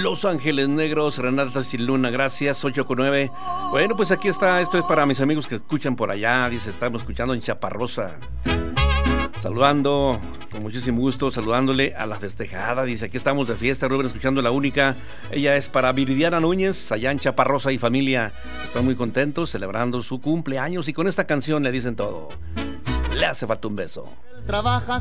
Los Ángeles Negros, Renata Sin Luna, gracias, 8:09. Bueno, pues aquí está, esto es para mis amigos que escuchan por allá, dice, estamos escuchando en Chaparrosa. Saludando, con muchísimo gusto, saludándole a la festejada, dice, aquí estamos de fiesta, Rubén, escuchando la única. Ella es para Viridiana Núñez, allá en Chaparrosa y familia. Están muy contentos, celebrando su cumpleaños y con esta canción le dicen todo. Le hace falta un beso. Trabajas